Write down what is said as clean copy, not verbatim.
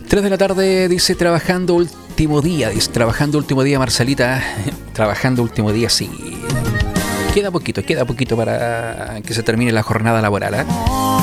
3 de la tarde, dice, trabajando último día. Dice, trabajando último día, Marcelita. Trabajando último día, sí. Queda poquito para que se termine la jornada laboral, ¿eh?